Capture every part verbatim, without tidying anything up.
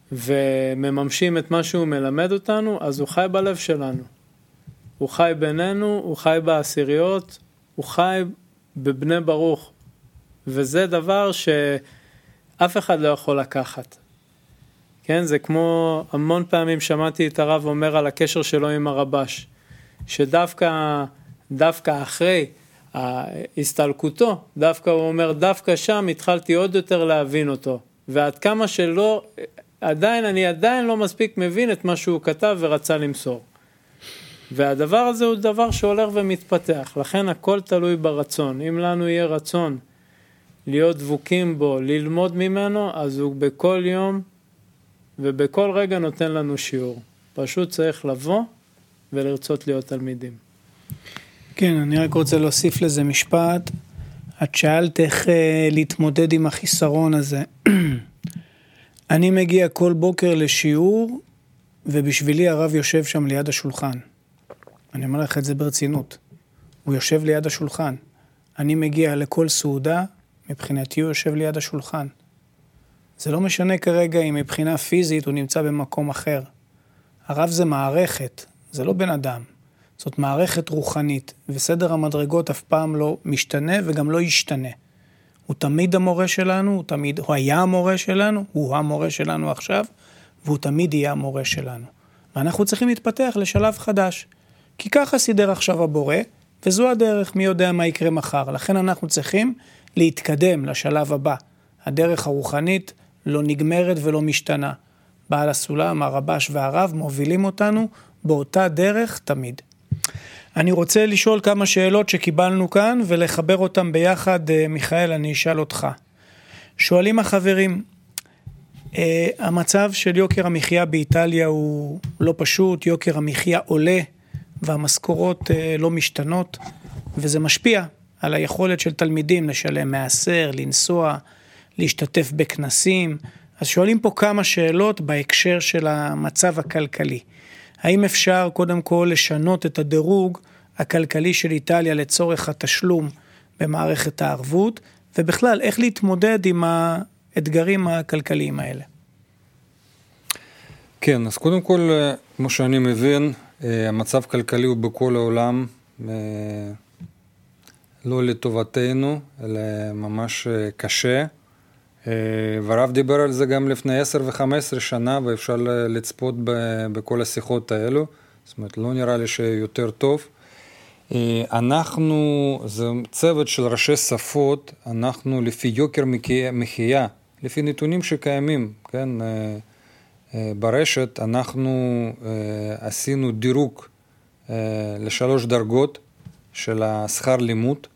ומממשים את מה שהוא מלמד אותנו, אז הוא חי בלב שלנו. הוא חי בינינו, הוא חי בעשיריות, הוא חי בבני ברוך. וזה דבר שאף אחד לא יכול לקחת. כן, זה כמו המון פעמים שמעתי את הרב אומר על הקשר שלו עם הרבש, שדווקא דווקא אחרי ההסתלקותו, דווקא הוא אומר, דווקא שם התחלתי עוד יותר להבין אותו. ועד כמה שלא, עדיין, אני עדיין לא מספיק מבין את מה שהוא כתב ורצה למסור. והדבר הזה הוא דבר שהולך ומתפתח, לכן הכל תלוי ברצון. אם לנו יהיה רצון להיות דבוקים בו, ללמוד ממנו, אז הוא בכל יום ובכל רגע נותן לנו שיעור. פשוט צריך לבוא ולרצות להיות תלמידים. כן, אני רק רוצה להוסיף לזה משפט. את שאלת איך להתמודד עם החיסרון הזה. אני מגיע כל בוקר לשיעור, ובשבילי הרב יושב שם ליד השולחן. אני אומר לך את זה ברצינות. הוא יושב ליד השולחן. אני מגיע לכל סעודה, מבחינתי הוא יושב ליד השולחן. זה לא משנה כרגע אם מבחינה פיזית הוא נמצא במקום אחר. הרב זה מערכת, זה לא בן אדם. זאת מערכת רוחנית, וסדר המדרגות אף פעם לא משתנה וגם לא ישתנה. הוא תמיד המורה שלנו, הוא תמיד, הוא היה המורה שלנו, הוא המורה שלנו עכשיו, והוא תמיד יהיה המורה שלנו. ואנחנו צריכים להתפתח לשלב חדש. כי ככה סידר עכשיו הבורא, וזו הדרך, מי יודע מה יקרה מחר. לכן אנחנו צריכים להתקדם לשלב הבא. הדרך הרוחנית לא נגמרת ולא משתנה. בעל הסולם, הרבש והרב מובילים אותנו באותה דרך תמיד. אני רוצה לשאול כמה שאלות שקיבלנו כאן ולחבר אותם ביחד. מיכאל, אני אשאל אותך. שואלים החברים, המצב של יוקר המחיה באיטליה הוא לא פשוט, יוקר המחיה עולה והמשכורות לא משתנות, וזה משפיע על היכולת של תלמידים לשלם מעשר, לנסוע, להשתתף בכנסים. אז שואלים פה כמה שאלות בהקשר של המצב הכלכלי. האם אפשר קודם כל לשנות את הדירוג הכלכלי של איטליה לצורך התשלום במערכת הערבות, ובכלל איך להתמודד עם האתגרים הכלכליים האלה? כן, אז קודם כל, כמו שאני מבין, המצב כלכלי הוא בכל העולם לא לטובתנו, אלא ממש קשה. והרב דיבר על זה גם לפני עשר וחמש עשרה שנה, ואפשר לצפות בכל השיחות האלו. זאת אומרת, לא נראה לי שיותר טוב. אנחנו, זה צוות של ראשי שפות, אנחנו לפי יוקר מחיה, לפי נתונים שקיימים, כן, ברשת, אנחנו עשינו דירוג לשלוש דרגות של השכר לימוד,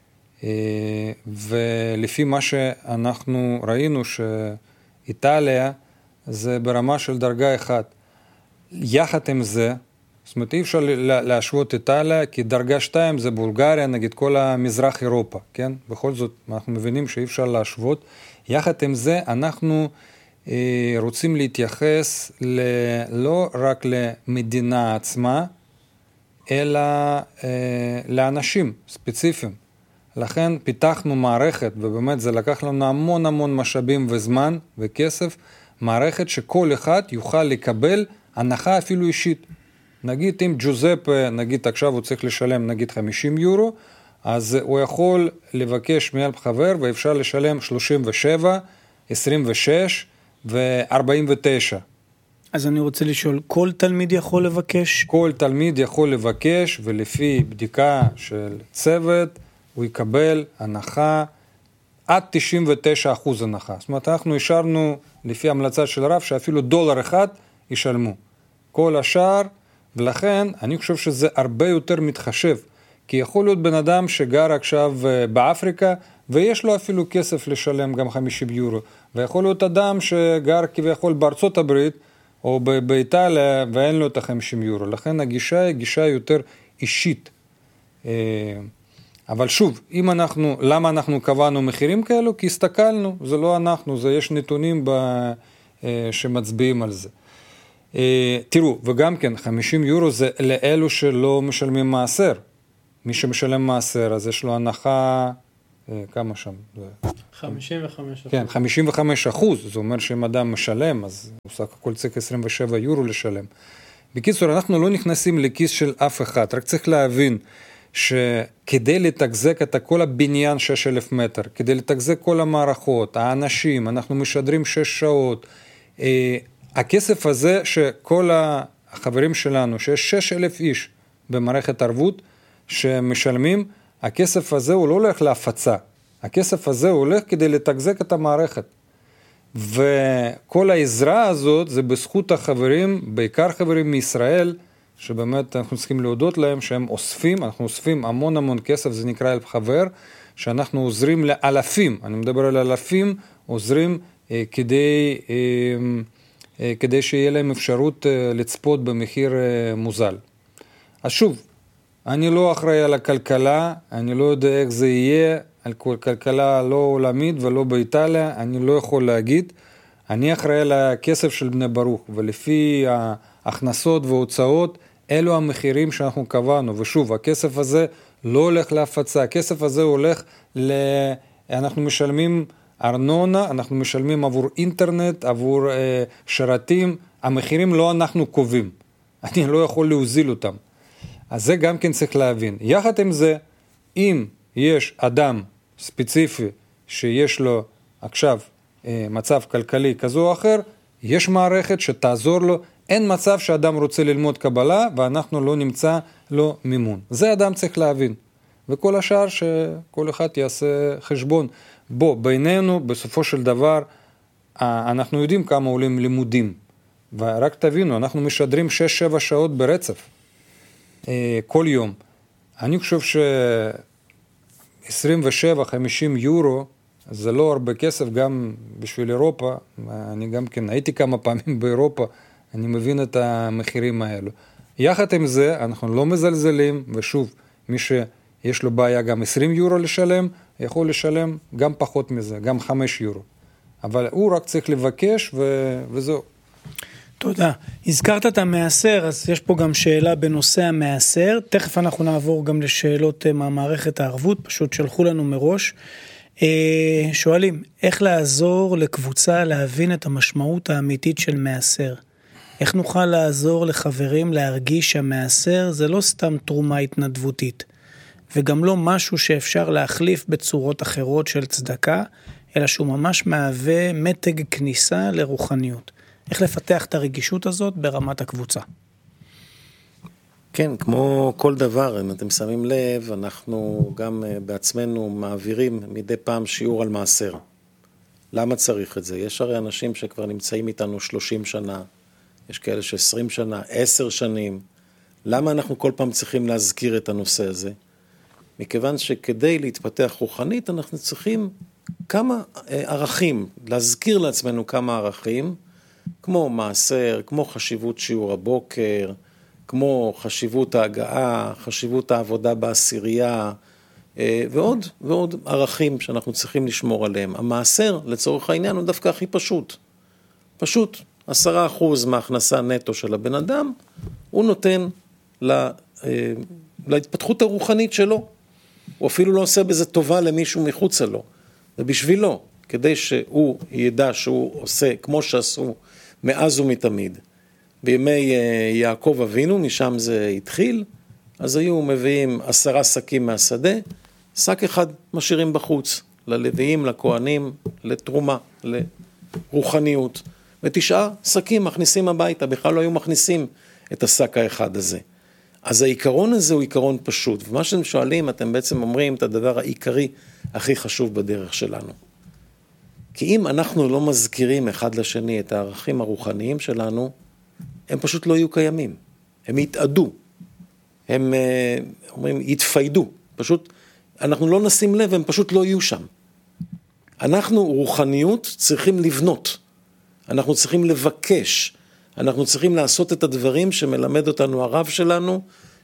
ולפי מה שאנחנו ראינו שאיטליה זה ברמה של דרגה אחת. יחד עם זה, זאת אומרת, אי אפשר להשוות איטליה, כי דרגה שתיים זה בולגריה, נגיד כל המזרח אירופה, כן? בכל זאת, אנחנו מבינים שאי אפשר להשוות. יחד עם זה, אנחנו אה, רוצים להתייחס ל, לא רק למדינה עצמה, אלא אה, לאנשים ספציפיים. לכן פיתחנו מערכת, ובאמת זה לקח לנו המון המון משאבים וזמן וכסף, מערכת שכל אחד יוכל לקבל הנחה אפילו אישית. נגיד אם ג'וזפה, נגיד עכשיו הוא צריך לשלם נגיד חמישים יורו, אז הוא יכול לבקש מאלף חבר, ואפשר לשלם שלושים ושבע, עשרים ושש ו-ארבעים ותשע. אז אני רוצה לשאול, כל תלמיד יכול לבקש? כל תלמיד יכול לבקש, ולפי בדיקה של צוות, הוא יקבל הנחה עד תשעים ותשע אחוז הנחה. זאת אומרת, אנחנו השארנו לפי המלצה של רב, שאפילו דולר אחד ישלמו. כל השאר, ולכן אני חושב שזה הרבה יותר מתחשב, כי יכול להיות בן אדם שגר עכשיו באפריקה, ויש לו אפילו כסף לשלם גם חמישים יורו, ויכול להיות אדם שגר כביכול בארצות הברית, או באיטליה, ואין לו את ה-חמישים יורו. לכן הגישה היא גישה יותר אישית. אבל שוב, אם אנחנו, למה אנחנו קבענו מחירים כאלו? כי הסתכלנו, זה לא אנחנו, זה יש נתונים ב, שמצביעים על זה. תראו, וגם כן, חמישים יורו זה לאלו שלא משלמים מעשר. מי שמשלם מעשר, אז יש לו הנחה כמה שם? חמישים וחמש אחוז. כן, חמישים וחמש אחוז, זה אומר שאם אדם משלם, אז הוא סך הכל צריך עשרים ושבעה יורו לשלם. בקיצור, אנחנו לא נכנסים לכיס של אף אחד, רק צריך להבין שכדי לתחזק את כל הבניין שש אלף מטר, כדי לתחזק כל המערכות, האנשים, אנחנו משדרים שש שעות, הכסף הזה שכל החברים שלנו, שיש שש אלף איש במערכת ערבות שמשלמים, הכסף הזה הוא לא הולך להפצה, הכסף הזה הוא הולך כדי לתחזק את המערכת. וכל העזרה הזאת זה בזכות החברים, בעיקר חברים מישראל, שבאמת אנחנו צריכים להודות להם שהם אוספים, אנחנו אוספים המון המון כסף, זה נקרא אלף חבר, שאנחנו עוזרים לאלפים, אני מדבר על אלפים, עוזרים אה, כדי, אה, אה, כדי שיהיה להם אפשרות אה, לצפות במחיר אה, מוזל. אז שוב, אני לא אחראי על הכלכלה, אני לא יודע איך זה יהיה, על כלכלה לא עולמית ולא באיטליה, אני לא יכול להגיד. אני אחראי על הכסף של בני ברוך, ולפי ההכנסות וההוצאות, אלו המחירים שאנחנו קבענו. ושוב, הכסף הזה לא הולך להפצה, הכסף הזה הולך ל... אנחנו משלמים ארנונה, אנחנו משלמים עבור אינטרנט, עבור אה, שרתים, המחירים לא אנחנו קובעים. אני לא יכול להוזיל אותם. אז זה גם כן צריך להבין. יחד עם זה, אם יש אדם ספציפי שיש לו עכשיו מצב כלכלי כזו או אחר, יש מערכת שתעזור לו, אין מצב שאדם רוצה ללמוד קבלה ואנחנו לא נמצא לו מימון. זה אדם צריך להבין. וכל השאר שכל אחד יעשה חשבון. בוא, בינינו, בסופו של דבר, אנחנו יודעים כמה עולים לימודים. ורק תבינו, אנחנו משדרים שש שבע שעות ברצף. כל יום. אני חושב ש-עשרים ושבע חמישים יורו זה לא הרבה כסף גם בשביל אירופה. אני גם כן הייתי כמה פעמים באירופה, אני מבין את המחירים האלו. יחד עם זה אנחנו לא מזלזלים, ושוב, מי שיש לו בעיה גם עשרים יורו לשלם, יכול לשלם גם פחות מזה, גם חמש יורו. אבל הוא רק צריך לבקש ו... וזהו. תודה. הזכרת את המעשר, אז יש פה גם שאלה בנושא המעשר, תכף אנחנו נעבור גם לשאלות מהמערכת הערבות, פשוט שלחו לנו מראש. שואלים, איך לעזור לקבוצה להבין את המשמעות האמיתית של מעשר? איך נוכל לעזור לחברים להרגיש שהמעשר זה לא סתם תרומה התנדבותית, וגם לא משהו שאפשר להחליף בצורות אחרות של צדקה, אלא שהוא ממש מהווה מתג כניסה לרוחניות. איך לפתח את הרגישות הזאת ברמת הקבוצה? כן, כמו כל דבר, אם אתם שמים לב, אנחנו גם בעצמנו מעבירים מדי פעם שיעור על מעשר. למה צריך את זה? יש הרי אנשים שכבר נמצאים איתנו שלושים שנה, יש כאלה ש-עשרים שנה, עשר שנים. למה אנחנו כל פעם צריכים להזכיר את הנושא הזה? מכיוון שכדי להתפתח רוחנית, אנחנו צריכים כמה ערכים, להזכיר לעצמנו כמה ערכים, כמו מעשר, כמו חשיבות שיעור הבוקר, כמו חשיבות ההגעה, חשיבות העבודה בעשירייה, ועוד, ועוד ערכים שאנחנו צריכים לשמור עליהם. המעשר, לצורך העניין, הוא דווקא הכי פשוט. פשוט, עשרה אחוז מההכנסה נטו של הבן אדם, הוא נותן לה, להתפתחות הרוחנית שלו. הוא אפילו לא עושה בזה טובה למישהו מחוץ לו. זה בשבילו, כדי שהוא ידע שהוא עושה כמו שעשו מאז ומתמיד. בימי יעקב אבינו, משם זה התחיל, אז היו מביאים עשרה שקים מהשדה, שק אחד משאירים בחוץ, ללוויים, לכהנים, לתרומה, לרוחניות, ותשעה שקים מכניסים הביתה, בכלל לא היו מכניסים את השק האחד הזה. אז העיקרון הזה הוא עיקרון פשוט, ומה שאתם שואלים, אתם בעצם אומרים את הדבר העיקרי הכי חשוב בדרך שלנו. כי אם אנחנו לא מזכירים אחד לשני את הערכים הרוחניים שלנו, הם פשוט לא יהיו קיימים. הם יתעדו. הם אומרים, יתפיידו. פשוט, אנחנו לא נשים לב, הם פשוט לא יהיו שם. אנחנו, רוחניות, צריכים לבנות. אנחנו צריכים לבקש. אנחנו צריכים לעשות את הדברים שמלמד אותנו הרב שלנו,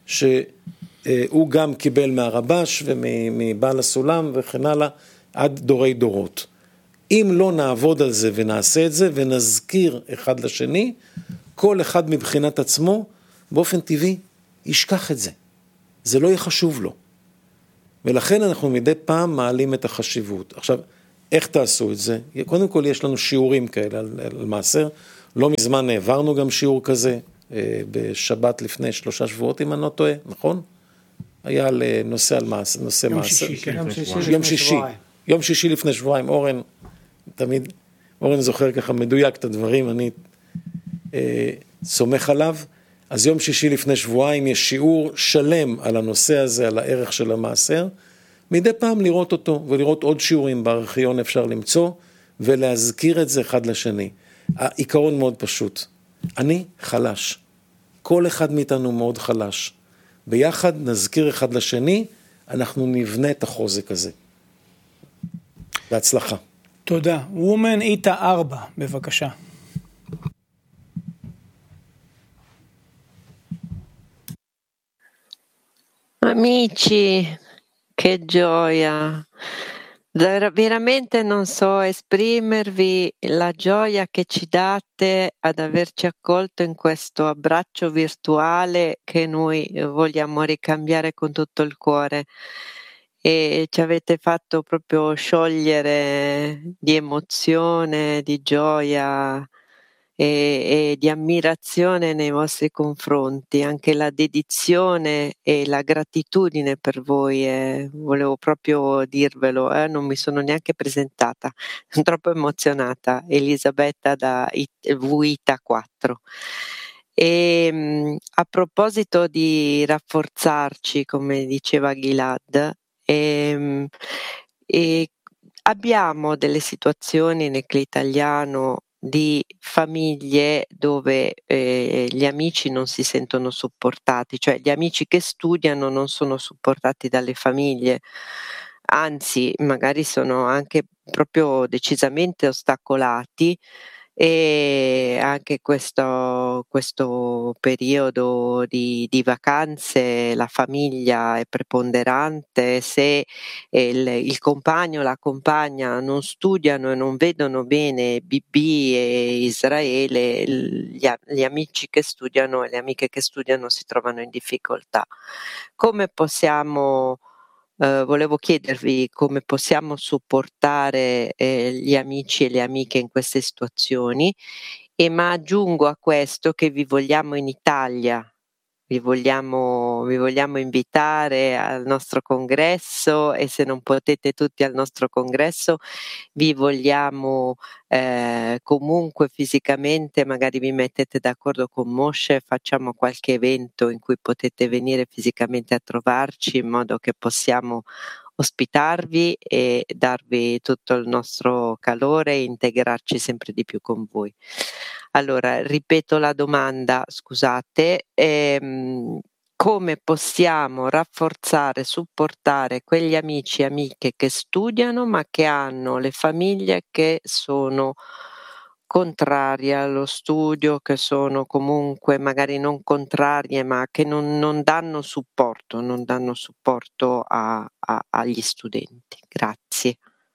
שהוא גם קיבל מהרבש ומבעל הסולם וכן הלאה, עד דורי דורות. אם לא נעבוד על זה ונעשה את זה ונזכיר אחד לשני, כל אחד מבחינת עצמו, באופן טבעי, ישכח את זה. זה לא יהיה חשוב לו. ולכן אנחנו מדי פעם מעלים את החשיבות. עכשיו, איך תעשו את זה? קודם כל יש לנו שיעורים כאלה על, על מעשר, לא מזמן העברנו גם שיעור כזה, בשבת לפני שלושה שבועות, אם אני לא טועה, נכון? היה לנושא על מעשר, נושא יום מעשר. שישי, כן. יום שישי יום שישי, יום שישי לפני שבועיים, אורן, תמיד, אורן זוכר ככה מדויק את הדברים, אני אה, סומך עליו, אז יום שישי לפני שבועיים יש שיעור שלם על הנושא הזה, על הערך של המעשר, מדי פעם לראות אותו, ולראות עוד שיעורים בארכיון אפשר למצוא, ולהזכיר את זה אחד לשני. העיקרון מאוד פשוט, אני חלש, כל אחד מאיתנו מאוד חלש, ביחד נזכיר אחד לשני, אנחנו נבנה את החוזק הזה. בהצלחה. תודה. וומן איתה ארבע, בבקשה. Amici, che gioia, veramente non so esprimervi la gioia che ci date ad averci accolto in questo abbraccio virtuale che noi vogliamo ricambiare con tutto il cuore e ci avete fatto proprio sciogliere di emozione, di gioia e, e di ammirazione nei vostri confronti, anche la dedizione e la gratitudine per voi, eh, volevo proprio dirvelo, eh, non mi sono neanche presentata, sono troppo emozionata. Elisabetta da V I T A quattro. E mh, a proposito di rafforzarci, come diceva Gilad, e, e abbiamo delle situazioni nel nucleo italiano di famiglie dove eh, gli amici non si sentono supportati, cioè gli amici che studiano non sono supportati dalle famiglie, anzi magari sono anche proprio decisamente ostacolati, e anche questo, questo periodo di, di vacanze la famiglia è preponderante, se il, il compagno o la compagna non studiano e non vedono bene B B e Israele, gli, gli amici che studiano e le amiche che studiano si trovano in difficoltà. Come possiamo Uh, volevo chiedervi come possiamo supportare eh, gli amici e le amiche in queste situazioni, e ma aggiungo a questo che vi vogliamo in Italia, vi vogliamo, vi vogliamo invitare al nostro congresso, e se non potete tutti al nostro congresso vi vogliamo eh, comunque fisicamente, magari vi mettete d'accordo con Moshe, facciamo qualche evento in cui potete venire fisicamente a trovarci in modo che possiamo ospitarvi e darvi tutto il nostro calore e integrarci sempre di più con voi. Allora, ripeto la domanda, scusate, ehm, come possiamo rafforzare, supportare quegli amici e amiche che studiano ma che hanno le famiglie che sono contrarie allo studio, che sono comunque magari non contrarie ma che non, non danno supporto, non danno supporto a, a, agli studenti. Grazie.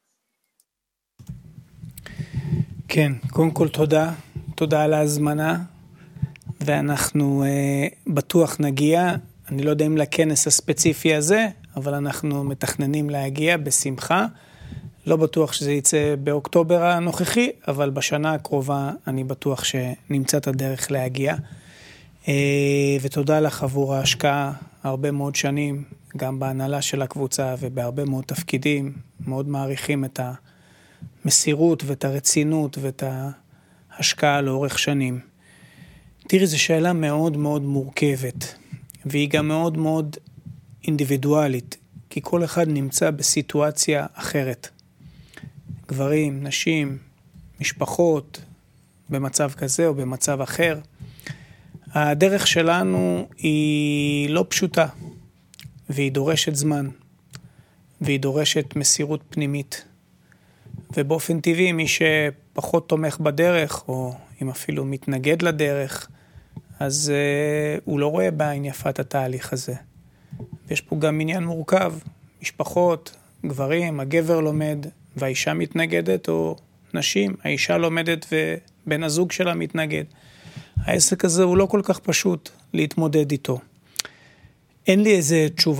כן, קודם כל תודה, תודה על ההזמנה, ואנחנו אה, בטוח נגיע, אני לא יודע אם לכנס הספציפי הזה, אבל אנחנו מתכננים להגיע בשמחה, לא בטוח שזה יצא באוקטובר הנוכחי, אבל בשנה הקרובה אני בטוח שנמצא את הדרך להגיע, אה, ותודה לך עבור ההשקעה, הרבה מאוד שנים, גם בהנהלה של הקבוצה ובהרבה מאוד תפקידים, מאוד מעריכים את ה... מסירות ואת הרצינות ואת ההשקעה לאורך שנים. תראי, זו שאלה מאוד מאוד מורכבת, והיא גם מאוד מאוד אינדיבידואלית, כי כל אחד נמצא בסיטואציה אחרת. גברים, נשים, משפחות, במצב כזה או במצב אחר. הדרך שלנו היא לא פשוטה, והיא דורשת זמן, והיא דורשת מסירות פנימית. ובאופן טבעי, מי שפחות תומך בדרך, או אם אפילו מתנגד לדרך, אז uh, הוא לא רואה בעין יפת התהליך הזה. ויש פה גם עניין מורכב, משפחות, גברים, הגבר לומד, והאישה מתנגדת, או נשים, האישה לומדת ובן הזוג שלה מתנגד. העסק הזה הוא לא כל כך פשוט להתמודד איתו. אין לי איזה תשובה,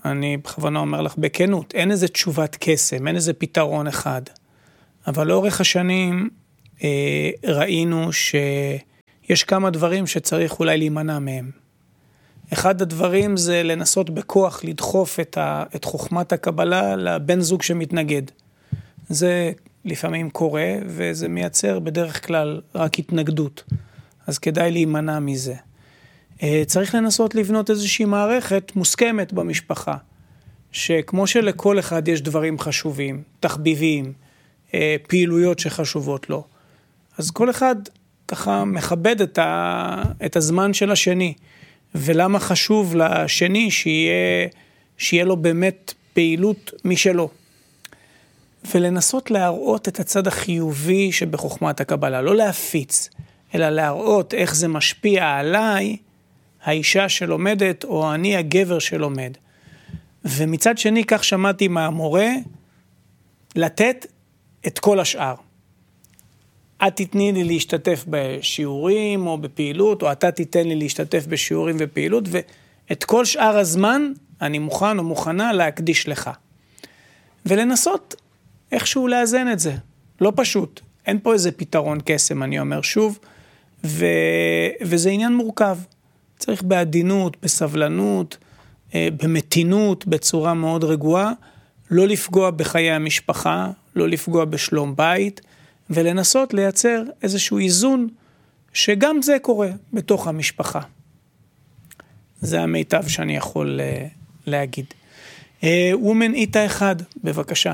אני בכוונה אומר לך בכנות, אין איזה תשובת קסם, אין איזה פתרון אחד. אבל לאורך השנים אה, ראינו שיש כמה דברים שצריך אולי להימנע מהם. אחד הדברים זה לנסות בכוח לדחוף את, ה, את חוכמת הקבלה לבן זוג שמתנגד. זה לפעמים קורה, וזה מייצר בדרך כלל רק התנגדות. אז כדאי להימנע מזה. צריך לנסות לבנות איזושהי מערכת מוסכמת במשפחה, שכמו שלכל אחד יש דברים חשובים, תחביבים, פעילויות שחשובות לו, אז כל אחד ככה מכבד את, ה, את הזמן של השני, ולמה חשוב לשני שיהיה, שיהיה לו באמת פעילות משלו. ולנסות להראות את הצד החיובי שבחוכמת הקבלה, לא להפיץ, אלא להראות איך זה משפיע עליי, האישה שלומדת, או אני הגבר שלומד. ומצד שני, כך שמעתי מהמורה, לתת את כל השאר. את תתני לי להשתתף בשיעורים או בפעילות, או אתה תיתן לי להשתתף בשיעורים ופעילות, ואת כל שאר הזמן אני מוכן או מוכנה להקדיש לך. ולנסות איכשהו לאזן את זה. לא פשוט. אין פה איזה פתרון קסם, אני אומר שוב, ו... וזה עניין מורכב. צריך בעדינות, בסבלנות, במתינות, בצורה מאוד רגועה, לא לפגוע בחיי המשפחה, לא לפגוע בשלום בית, ולנסות לייצר איזשהו איזון, שגם זה קורה בתוך המשפחה. זה המיטב שאני יכול להגיד. וומן איתה אחד, בבקשה.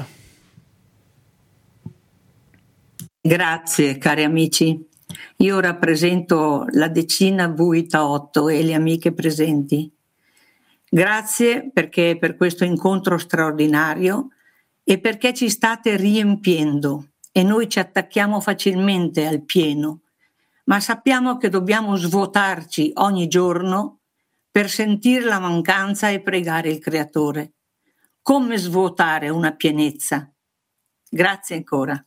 Grazie cari amici, io rappresento la decina V I T A otto e le amiche presenti. Grazie perché per questo incontro straordinario e perché ci state riempiendo e noi ci attacchiamo facilmente al pieno, ma sappiamo che dobbiamo svuotarci ogni giorno per sentire la mancanza e pregare il Creatore. Come svuotare una pienezza? Grazie ancora.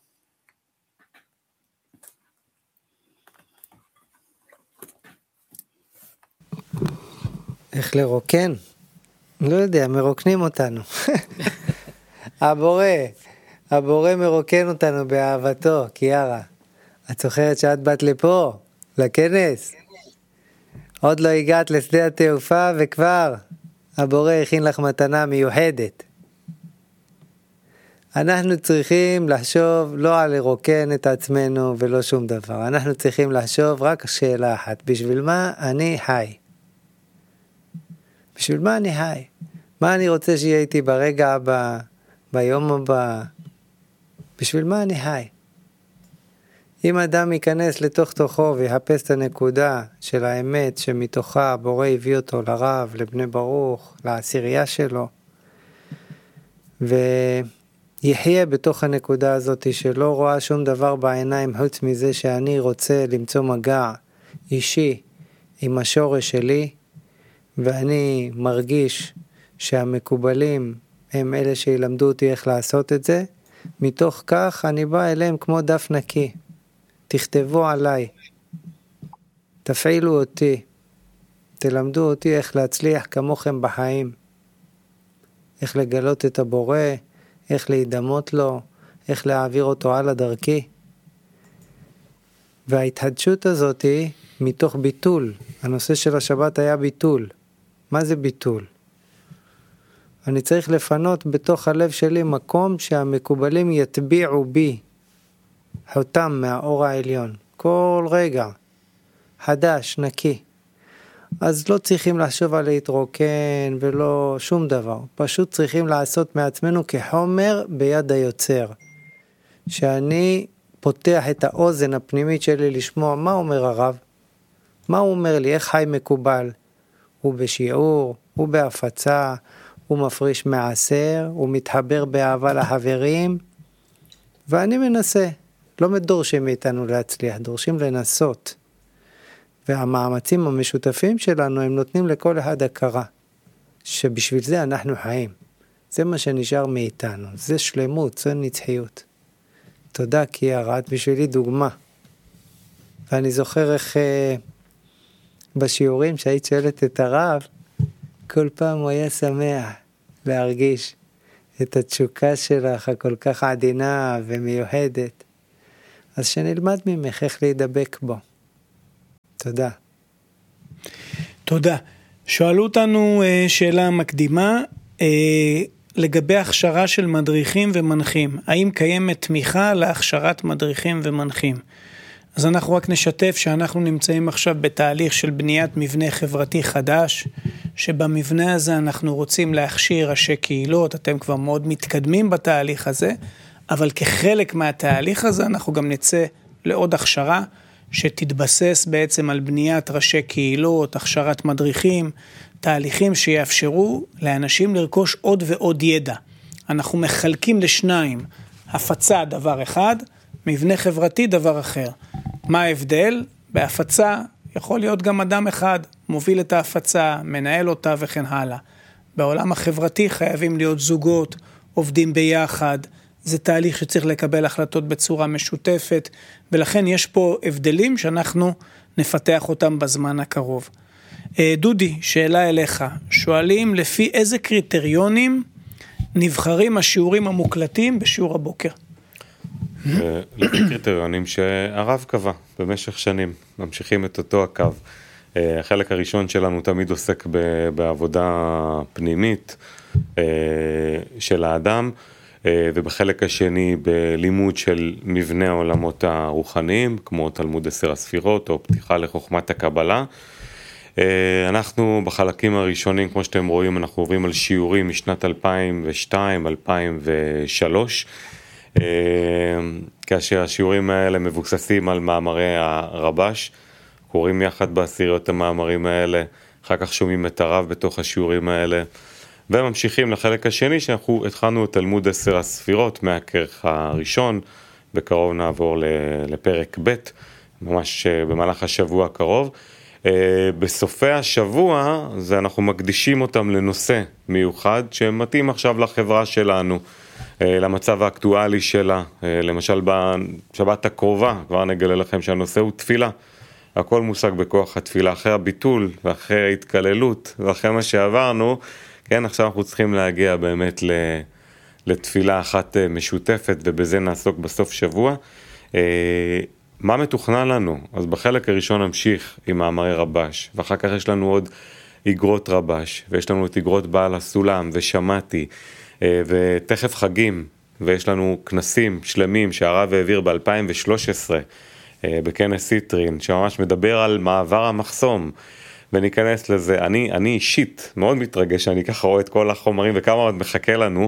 איך לרוקן? לא יודע, מרוקנים אותנו. הבורא, הבורא מרוקן אותנו באהבתו, קיארה. את זוכרת שאת באת לפה, לכנס? עוד לא הגעת לשדה התעופה וכבר הבורא הכין לך מתנה מיוחדת. אנחנו צריכים לחשוב לא על לרוקן את עצמנו ולא שום דבר. אנחנו צריכים לחשוב רק שאלה אחת, בשביל מה אני חי? בשביל מה אני חי? מה אני רוצה שיהיה איתי ברגע הבא, ביום הבא? בשביל מה אני חי? אם אדם ייכנס לתוך תוכו ויחפש את הנקודה של האמת שמתוכה בורא הביא אותו לרב, לבני ברוך, לעשירייה שלו, ויחיה בתוך הנקודה הזאת שלא רואה שום דבר בעיניים חוץ מזה שאני רוצה למצוא מגע אישי עם השורש שלי, ואני מרגיש שהמקובלים הם אלה שילמדו אותי איך לעשות את זה, מתוך כך אני בא אליהם כמו דף נקי. תכתבו עליי, תפעילו אותי, תלמדו אותי איך להצליח כמוכם בחיים, איך לגלות את הבורא, איך להידמות לו, איך להעביר אותו על הדרכי. וההתחדשות הזאת היא מתוך ביטול. הנושא של השבת היה ביטול. מה זה ביטול? אני צריך לפנות בתוך הלב שלי מקום שהמקובלים יטביעו בי חותם מהאור העליון. כל רגע חדש, נקי. אז לא צריכים לחשוב על להתרוקן ולא שום דבר. פשוט צריכים לעשות מעצמנו כחומר ביד היוצר. שאני פותח את האוזן הפנימית שלי לשמוע מה אומר הרב. מה הוא אומר לי? איך חי מקובל? הוא בשיעור, הוא בהפצה, הוא מפריש מעשר, הוא מתחבר באהבה לחברים, ואני מנסה. לא מדורשים מאיתנו להצליח, דורשים לנסות. והמאמצים המשותפים שלנו הם נותנים לכל אחד הכרה, שבשביל זה אנחנו חיים. זה מה שנשאר מאיתנו, זה שלמות, זה נצחיות. תודה קיארה, את בשבילי דוגמה. ואני זוכר איך אה, בשיעורים שהיית שואלת את הרב, כל פעם הוא היה שמח. להרגיש את התשוקה שלך הכל כך עדינה ומיוחדת. אז שנלמד ממך איך להידבק בו. תודה. תודה. שואלו אותנו שאלה מקדימה, לגבי הכשרה של מדריכים ומנחים. האם קיימת תמיכה להכשרת מדריכים ומנחים? אז אנחנו רק נשתף שאנחנו נמצאים עכשיו בתהליך של בניית מבנה חברתי חדש, שבמבנה הזה אנחנו רוצים להכשיר ראשי קהילות, אתם כבר מאוד מתקדמים בתהליך הזה, אבל כחלק מהתהליך הזה אנחנו גם נצא לעוד הכשרה, שתתבסס בעצם על בניית ראשי קהילות, הכשרת מדריכים, תהליכים שיאפשרו לאנשים לרכוש עוד ועוד ידע. אנחנו מחלקים לשניים, הפצה דבר אחד, מבנה חברתי דבר אחר. מה ההבדל? בהפצה יכול להיות גם אדם אחד, מוביל את ההפצה, מנהל אותה וכן הלאה. בעולם החברתי חייבים להיות זוגות, עובדים ביחד, זה תהליך שצריך לקבל החלטות בצורה משותפת, ולכן יש פה הבדלים שאנחנו נפתח אותם בזמן הקרוב. דודי, שאלה אליך, שואלים לפי איזה קריטריונים נבחרים השיעורים המוקלטים בשיעור הבוקר? לפי קריטריונים שהרב קבע במשך שנים, ממשיכים את אותו הקו. החלק הראשון שלנו תמיד עוסק בעבודה פנימית של האדם, ובחלק השני בלימוד של מבנה העולמות הרוחניים, כמו תלמוד עשר הספירות או פתיחה לחוכמת הקבלה. אנחנו בחלקים הראשונים, כמו שאתם רואים, אנחנו עוברים על שיעורים משנת אלפיים ושתיים אלפיים ושלוש, כאשר השיעורים האלה מבוססים על מאמרי הרבש, קוראים יחד בעשיריות המאמרים האלה, אחר כך שומעים את הרב בתוך השיעורים האלה, וממשיכים לחלק השני שאנחנו התחלנו את תלמוד עשר הספירות מהכרך הראשון, בקרוב נעבור לפרק ב', ממש במהלך השבוע הקרוב. בסופי השבוע זה אנחנו מקדישים אותם לנושא מיוחד שמתאים עכשיו לחברה שלנו, למצב האקטואלי שלה. למשל בשבת הקרובה כבר נגלה לכם שהנושא הוא תפילה. הכל מושג בכוח התפילה, אחרי הביטול ואחרי ההתקללות ואחרי מה שעברנו, כן, עכשיו אנחנו צריכים להגיע באמת לתפילה אחת משותפת, ובזה נעסוק בסוף שבוע. מה מתוכנן לנו? אז בחלק הראשון נמשיך עם מאמרי רבש, ואחר כך יש לנו עוד איגרות רבש, ויש לנו את איגרות בעל הסולם ושמעתי, ותכף חגים, ויש לנו כנסים שלמים שהרב העביר ב-אלפיים ושלוש עשרה בכנס סיטרין, שממש מדבר על מעבר המחסום, וניכנס לזה. אני, אני אישית מאוד מתרגש, אני ככה רואה את כל החומרים וכמה עוד מחכה לנו,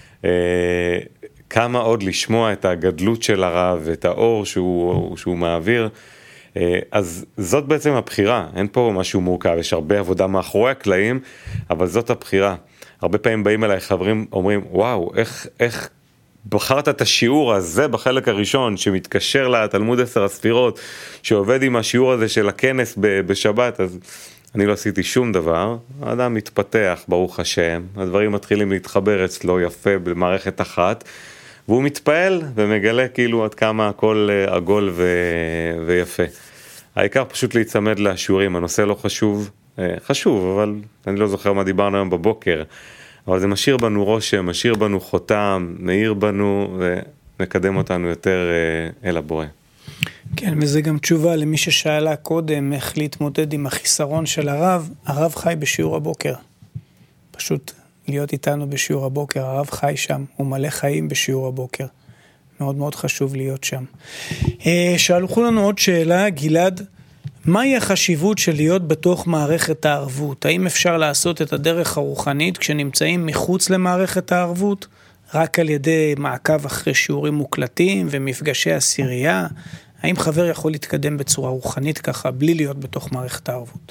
כמה עוד לשמוע את הגדלות של הרב, את האור שהוא, שהוא מעביר. אז זאת בעצם הבחירה, אין פה משהו מורכב, יש הרבה עבודה מאחורי הקלעים, אבל זאת הבחירה. הרבה פעמים באים אליי חברים, אומרים, וואו, איך, איך בחרת את השיעור הזה בחלק הראשון, שמתקשר לתלמוד עשר הספירות, שעובד עם השיעור הזה של הכנס בשבת, אז אני לא עשיתי שום דבר, האדם מתפתח, ברוך השם, הדברים מתחילים להתחבר אצלו יפה במערכת אחת, והוא מתפעל ומגלה כאילו עד כמה הכל עגול ו... ויפה. העיקר פשוט להצמד לשיעורים, הנושא לא חשוב, חשוב, אבל אני לא זוכר מה דיברנו היום בבוקר, אבל זה משאיר בנו רושם, משאיר בנו חותם, מאיר בנו ומקדם אותנו יותר אל הבורא. כן, וזה גם תשובה למי ששאלה קודם איך להתמודד עם החיסרון של הרב. הרב חי בשיעור הבוקר. פשוט להיות איתנו בשיעור הבוקר, הרב חי שם, הוא מלא חיים בשיעור הבוקר. מאוד מאוד חשוב להיות שם. שאלו לנו עוד שאלה, גלעד, מהי החשיבות של להיות בתוך מערכת הערבות? האם אפשר לעשות את הדרך הרוחנית כשנמצאים מחוץ למערכת הערבות? רק על ידי מעקב אחרי שיעורים מוקלטים ומפגשי עשירייה? האם חבר יכול להתקדם בצורה רוחנית ככה, בלי להיות בתוך מערכת הערבות?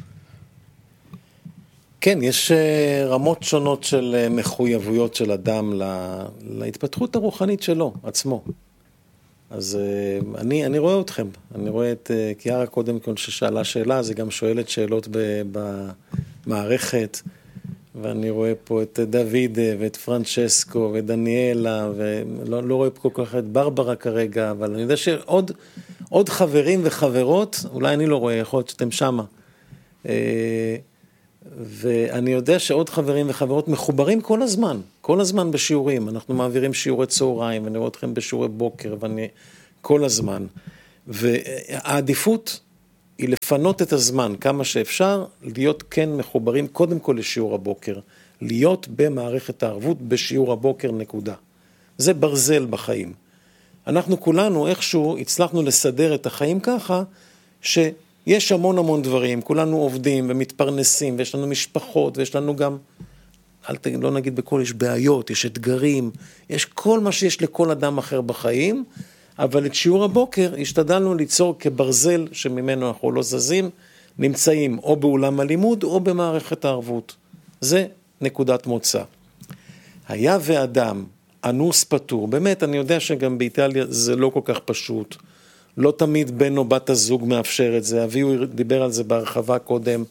כן, יש רמות שונות של מחויבויות של אדם להתפתחות הרוחנית שלו, עצמו. אז אני, אני רואה אתכם, אני רואה את קיארה קודם כל ששאלה שאלה, זה גם שואלת שאלות במערכת, ואני רואה פה את דוד ואת פרנצ'סקו ודניאלה, ולא לא רואה פה כל כך את ברברה כרגע, אבל אני יודע שעוד עוד חברים וחברות, אולי אני לא רואה, יכול להיות שאתם שמה. ואני יודע שעוד חברים וחברות מחוברים כל הזמן, כל הזמן בשיעורים, אנחנו מעבירים שיעורי צהריים, ואני רואה אתכם בשיעורי בוקר, ואני כל הזמן, והעדיפות היא לפנות את הזמן כמה שאפשר, להיות כן מחוברים קודם כל לשיעור הבוקר, להיות במערכת הערבות בשיעור הבוקר נקודה. זה ברזל בחיים. אנחנו כולנו איכשהו הצלחנו לסדר את החיים ככה, שיש המון המון דברים, כולנו עובדים ומתפרנסים, ויש לנו משפחות, ויש לנו גם, אל ת, לא נגיד בכל, יש בעיות, יש אתגרים, יש כל מה שיש לכל אדם אחר בחיים, אבל את שיעור הבוקר השתדלנו ליצור כברזל שממנו אנחנו לא זזים, נמצאים או באולם הלימוד או במערכת הערבות. זה נקודת מוצא. היה ואדם אנוס פטור, באמת אני יודע שגם באיטליה זה לא כל כך פשוט, לא תמיד בן או בת הזוג מאפשר את זה, אביהו דיבר על זה בהרחבה קודם,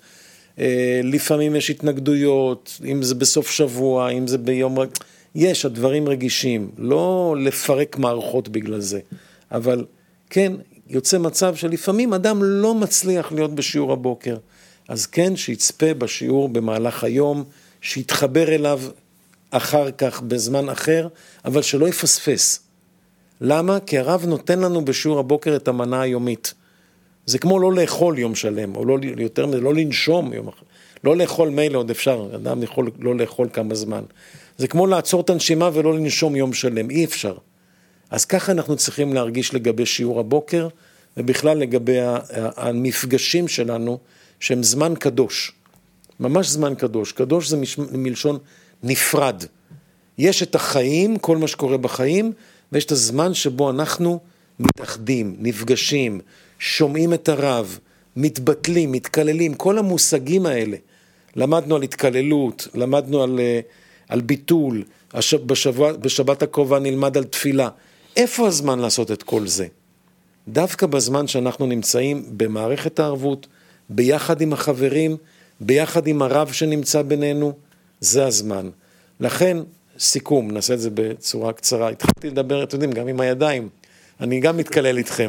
לפעמים יש התנגדויות, אם זה בסוף שבוע, אם זה ביום, יש הדברים רגישים, לא לפרק מערכות בגלל זה, אבל כן, יוצא מצב שלפעמים אדם לא מצליח להיות בשיעור הבוקר, אז כן, שיצפה בשיעור במהלך היום, שיתחבר אליו אחר כך בזמן אחר, אבל שלא יפספס. למה? כי הרב נותן לנו בשיעור הבוקר את המנה היומית. זה כמו לא לאכול יום שלם, או לא, יותר מזה, לא לנשום יום אחר. לא לאכול מילא עוד אפשר, אדם יכול לא לאכול כמה זמן. זה כמו לעצור את הנשימה ולא לנשום יום שלם, אי אפשר. אז ככה אנחנו צריכים להרגיש לגבי שיעור הבוקר, ובכלל לגבי המפגשים שלנו, שהם זמן קדוש. ממש זמן קדוש. קדוש זה מלשון נפרד. יש את החיים, כל מה שקורה בחיים, ויש את הזמן שבו אנחנו מתאחדים, נפגשים, שומעים את הרב, מתבטלים, מתקללים, כל המושגים האלה. למדנו על התקללות, למדנו על, על ביטול, בשבוע, בשבת הקרובה נלמד על תפילה. איפה הזמן לעשות את כל זה? דווקא בזמן שאנחנו נמצאים במערכת הערבות, ביחד עם החברים, ביחד עם הרב שנמצא בינינו, זה הזמן. לכן, סיכום, נעשה את זה בצורה קצרה. התחלתי לדבר, אתם יודעים, גם עם הידיים. אני גם מתקלל איתכם.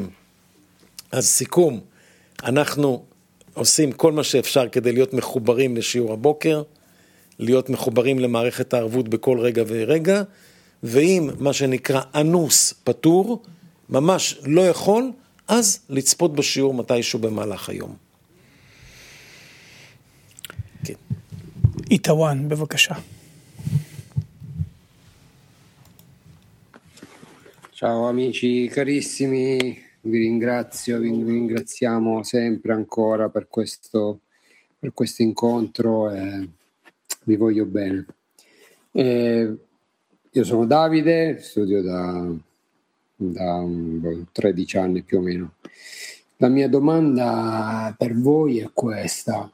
אז סיכום, אנחנו עושים כל מה שאפשר כדי להיות מחוברים לשיעור הבוקר, להיות מחוברים למערכת הערבות בכל רגע ורגע, ואם מה שנקרא אנוס פטור, ממש לא יכול, אז לצפות בשיעור מתישהו במהלך היום. כן. איתוואן, בבקשה. Ciao amici carissimi, vi ringrazio, vi ringraziamo sempre ancora per questo, per questo incontro e vi voglio bene. E io sono Davide, studio da, da um, tredici anni più o meno. La mia domanda per voi è questa.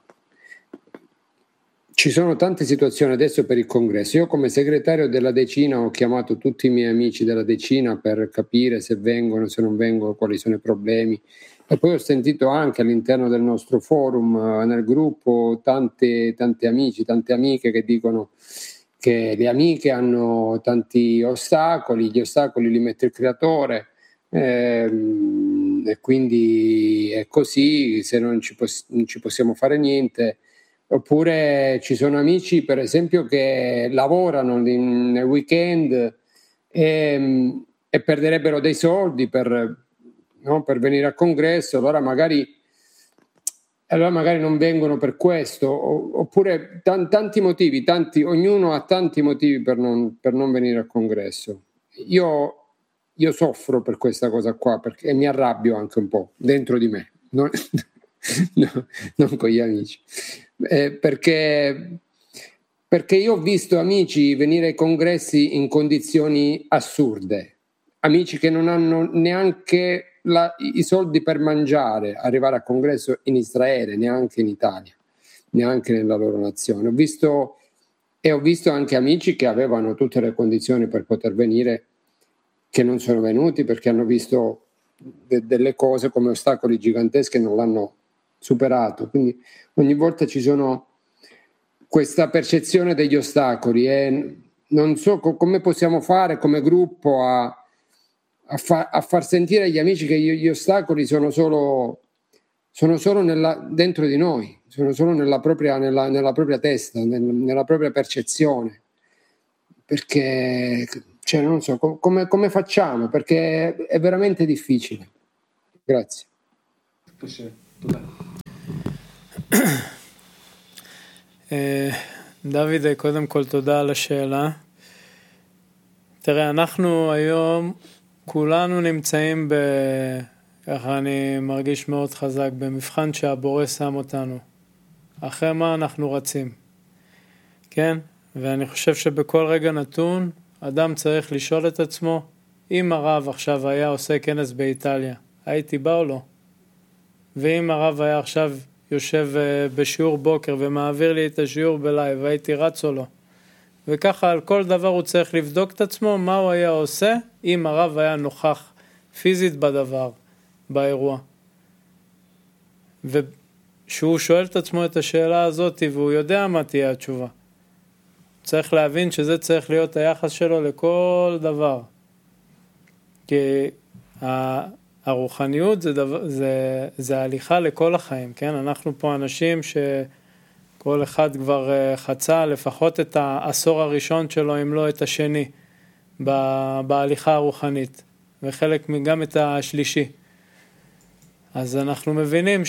Ci sono tante situazioni adesso per il congresso. Io come segretario della decina ho chiamato tutti i miei amici della decina per capire se vengono, se non vengono, quali sono i problemi. E poi ho sentito anche all'interno del nostro forum, nel gruppo, tante, tante amici, tante amiche che dicono che le amiche hanno tanti ostacoli, gli ostacoli li mette il creatore, ehm, e quindi è così, se non ci, poss- non ci possiamo fare niente. Oppure ci sono amici, per esempio, che lavorano in, nel weekend e, e perderebbero dei soldi per, no, per venire al congresso, allora magari, allora magari non vengono per questo, o, oppure t- tanti motivi, tanti, ognuno ha tanti motivi per non, per non venire al congresso. Io, io soffro per questa cosa qua perché, e mi arrabbio anche un po' dentro di me, non, no, non con gli amici. Eh, perché, perché io ho visto amici venire ai congressi in condizioni assurde, amici che non hanno neanche la, i soldi per mangiare, arrivare al congresso in Israele, neanche in Italia, neanche nella loro nazione. Ho visto, e ho visto anche amici che avevano tutte le condizioni per poter venire, che non sono venuti perché hanno visto de- delle cose come ostacoli giganteschi e non l'hanno superato. Quindi ogni volta ci sono questa percezione degli ostacoli e non so co- come possiamo fare come gruppo a, a, fa- a far sentire agli amici che gli, gli ostacoli sono solo sono solo nella, dentro di noi, sono solo nella propria, nella, nella propria testa, nel, nella propria percezione, perché cioè, non so come, come facciamo, perché è veramente difficile. Grazie. דוד, קודם כל תודה על השאלה. תראה, אנחנו היום כולנו נמצאים ב... ככה אני מרגיש מאוד חזק במבחן שהבורא שם אותנו. אחרי מה אנחנו רצים. כן? ואני חושב שבכל רגע נתון אדם צריך לשאול את עצמו, אם הרב עכשיו היה עושה כנס באיטליה, הייתי בא או לא? ואם הרב היה עכשיו יושב בשיעור בוקר ומעביר לי את השיעור בלייב, הייתי רץ או לא? וככה על כל דבר הוא צריך לבדוק את עצמו, מה הוא היה עושה אם הרב היה נוכח פיזית בדבר, באירוע. ושהוא שואל את עצמו את השאלה הזאת והוא יודע מה תהיה התשובה. צריך להבין שזה צריך להיות היחס שלו לכל דבר. כי הרוחניות זה, דבר, זה, זה ההליכה לכל החיים, כן? אנחנו פה אנשים שכל אחד כבר חצה לפחות את העשור הראשון שלו, אם לא את השני, בהליכה הרוחנית, וחלק גם את השלישי. אז אנחנו מבינים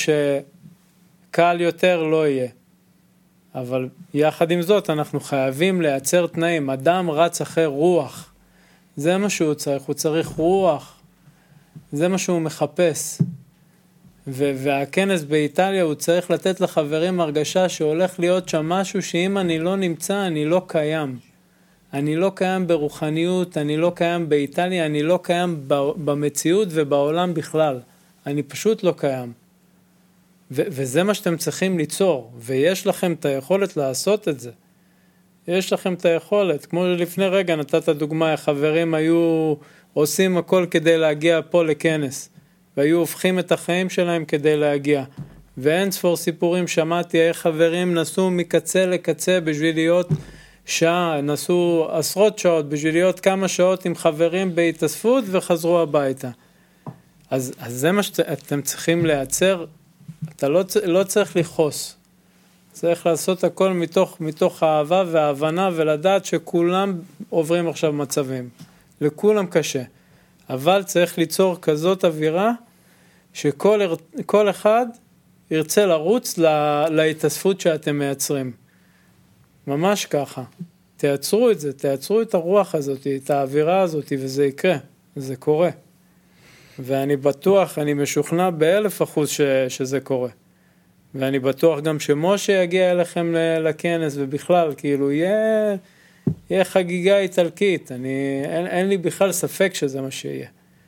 שקל יותר לא יהיה. אבל יחד עם זאת אנחנו חייבים לייצר תנאים. אדם רץ אחרי רוח. זה מה שהוא צריך, הוא צריך רוח. זה מה שהוא מחפש. ו- והכנס באיטליה הוא צריך לתת לחברים הרגשה שהולך להיות שם משהו שאם אני לא נמצא, אני לא קיים. אני לא קיים ברוחניות, אני לא קיים באיטליה, אני לא קיים במציאות ובעולם בכלל. אני פשוט לא קיים. ו- וזה מה שאתם צריכים ליצור, ויש לכם את היכולת לעשות את זה. יש לכם את היכולת, כמו לפני רגע נתת דוגמה, החברים היו עושים הכל כדי להגיע פה לכנס, והיו הופכים את החיים שלהם כדי להגיע. ואין ספור סיפורים שמעתי איך חברים נסו מקצה לקצה בשביל להיות שעה, נסו עשרות שעות בשביל להיות כמה שעות עם חברים בהתאספות וחזרו הביתה. אז, אז זה מה שאתם צריכים לייצר, אתה לא, לא צריך לחוס. צריך לעשות הכל מתוך, מתוך האהבה וההבנה ולדעת שכולם עוברים עכשיו מצבים. לכולם קשה. אבל צריך ליצור כזאת אווירה שכל כל אחד ירצה לרוץ לה, להתאספות שאתם מייצרים. ממש ככה. תייצרו את זה, תייצרו את הרוח הזאת, את האווירה הזאת, וזה יקרה. זה קורה. ואני בטוח, אני משוכנע באלף אחוז ש, שזה קורה. ואני בטוח גם שמשה יגיע אליכם לכנס, ובכלל, כאילו, יהיה, יהיה חגיגה איטלקית. אני, אין, אין לי בכלל ספק שזה מה שיהיה.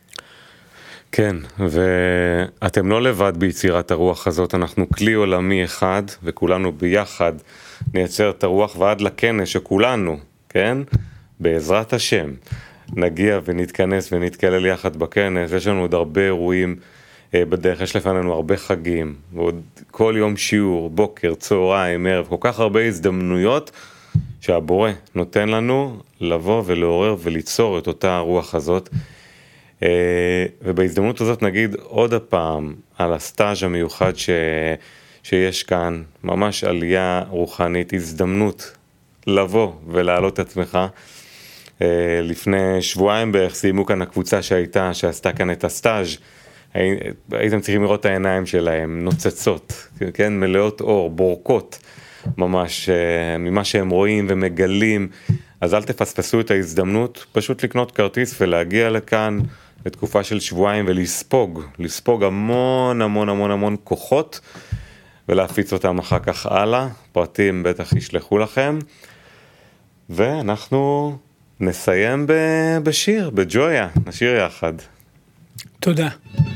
כן, ואתם לא לבד ביצירת הרוח הזאת, אנחנו כלי עולמי אחד, וכולנו ביחד נייצר את הרוח ועד לכנס שכולנו, כן? בעזרת השם, נגיע ונתכנס ונתקלל יחד בכנס. יש לנו עוד הרבה אירועים בדרך, יש לפנינו הרבה חגים, ועוד כל יום שיעור, בוקר, צהריים, ערב, כל כך הרבה הזדמנויות שהבורא נותן לנו לבוא ולעורר וליצור את אותה הרוח הזאת. ובהזדמנות הזאת נגיד עוד הפעם על הסטאז' המיוחד ש... שיש כאן, ממש עלייה רוחנית, הזדמנות לבוא ולהעלות את עצמך. לפני שבועיים בערך סיימו כאן הקבוצה שהייתה, שעשתה כאן את הסטאז', הייתם צריכים לראות את העיניים שלהם, נוצצות, כן? מלאות אור, בורקות, ממש ממה שהם רואים ומגלים. אז אל תפספסו את ההזדמנות, פשוט לקנות כרטיס ולהגיע לכאן לתקופה של שבועיים ולספוג, לספוג המון המון המון המון כוחות, ולהפיץ אותם אחר כך הלאה. פרטים בטח ישלחו לכם, ואנחנו נסיים בשיר, בג'ויה, נשיר יחד. תודה.